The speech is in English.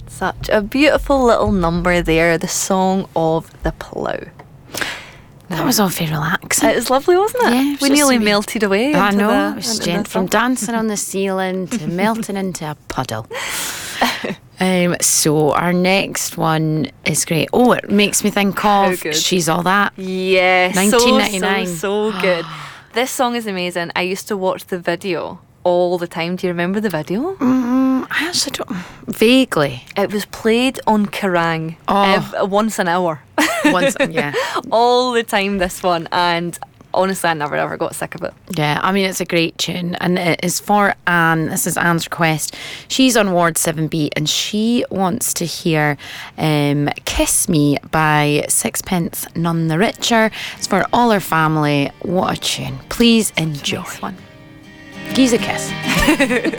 Such a beautiful little number there, the Song of the Plough. That was all very relaxing. It was lovely, wasn't it? Yeah, we nearly melted away. I know. The, it was from dancing on the ceiling to melting into a puddle. So our next one is great. Oh, it makes me think of She's All That. Yes, 1999. So good. This song is amazing. I used to watch the video all the time. Do you remember the video? I actually don't. Vaguely. It was played on Kerrang once an hour. Yeah. All the time, this one. And honestly, I never ever got sick of it. Yeah, I mean, it's a great tune. And it is for Anne. This is Anne's request. She's on Ward 7B and she wants to hear Kiss Me by Sixpence None the Richer. It's for all her family. What a tune. Please enjoy. Nice one. Gives a kiss.